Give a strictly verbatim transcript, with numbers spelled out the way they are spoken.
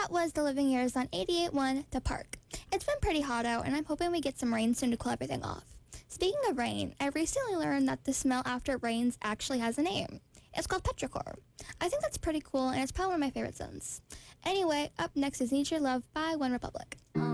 that was The Living Years on eighty-eight point one The Park. It's been pretty hot out, and I'm hoping we get some rain soon to cool everything off. Speaking of rain, I recently learned that the smell after it rains actually has a name. It's called petrichor. I think that's pretty cool, and it's probably one of my favorite scents. Anyway, up next is Need Your Love by One Republic.